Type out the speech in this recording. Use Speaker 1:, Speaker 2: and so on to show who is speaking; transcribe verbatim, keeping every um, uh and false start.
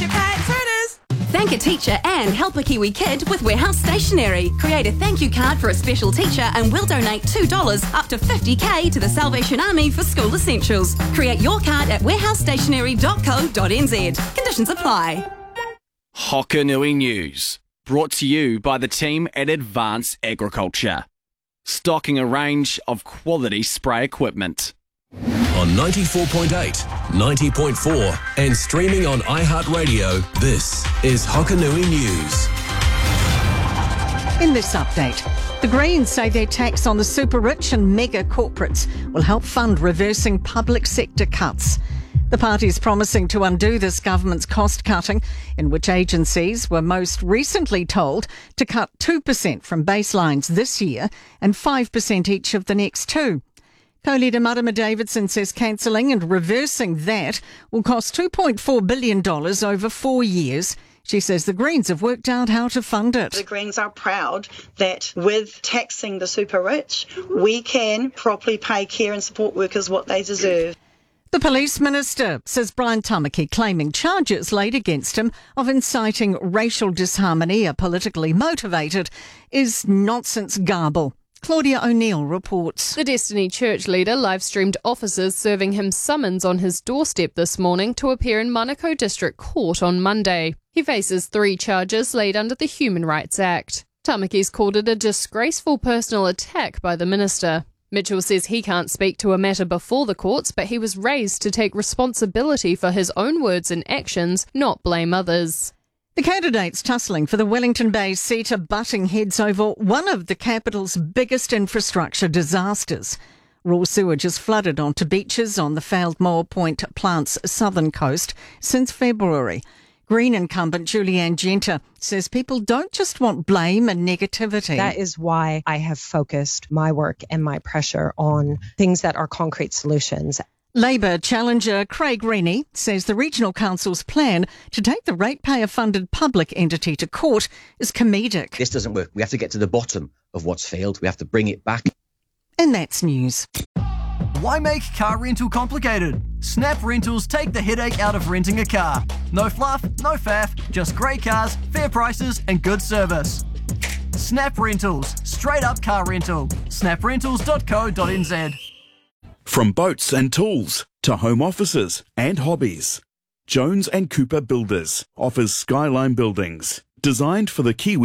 Speaker 1: your pet turtles.
Speaker 2: Thank a teacher and help a Kiwi kid with Warehouse Stationery. Create a thank you card for a special teacher and we'll donate two dollars up to fifty K to the Salvation Army for school essentials. Create your card at warehouse stationery dot co dot n z. Conditions apply.
Speaker 3: Hokanui News, brought to you by the team at Advance Agriculture. Stocking a range of quality spray equipment.
Speaker 4: On ninety-four point eight, ninety point four and streaming on iHeartRadio, this is Hokanui News.
Speaker 5: In this update, the Greens say their tax on the super rich and mega corporates will help fund reversing public sector cuts. The party is promising to undo this government's cost cutting, in which agencies were most recently told to cut two percent from baselines this year and five percent each of the next two. Co-leader Marama Davidson says cancelling and reversing that will cost two point four billion dollars over four years. She says the Greens have worked out how to fund it.
Speaker 6: The Greens are proud that with taxing the super rich, we can properly pay care and support workers what they deserve.
Speaker 5: The Police Minister says Brian Tamaki claiming charges laid against him of inciting racial disharmony are politically motivated is nonsense garble. Claudia O'Neill reports.
Speaker 7: The Destiny Church leader live-streamed officers serving him summons on his doorstep this morning to appear in Manukau District Court on Monday. He faces three charges laid under the Human Rights Act. Tamaki's called it a disgraceful personal attack by the minister. Mitchell says he can't speak to a matter before the courts, but he was raised to take responsibility for his own words and actions, not blame others.
Speaker 5: The candidates tussling for the Wellington Bay seat are butting heads over one of the capital's biggest infrastructure disasters. Raw sewage has flooded onto beaches on the failed Moa Point plant's southern coast since February. Green incumbent Julianne Genter says people don't just want blame and negativity.
Speaker 8: That is why I have focused my work and my pressure on things that are concrete solutions.
Speaker 5: Labor challenger Craig Rennie says the Regional Council's plan to take the ratepayer-funded public entity to court is comedic.
Speaker 9: This doesn't work. We have to get to the bottom of what's failed. We have to bring it back.
Speaker 5: And that's news.
Speaker 10: Why make car rental complicated? Snap Rentals take the headache out of renting a car. No fluff, no faff, just great cars, fair prices and good service. Snap Rentals, straight up car rental. snap rentals dot co dot n z.
Speaker 11: From boats and tools to home offices and hobbies, Jones and Cooper Builders offers skyline buildings designed for the Kiwi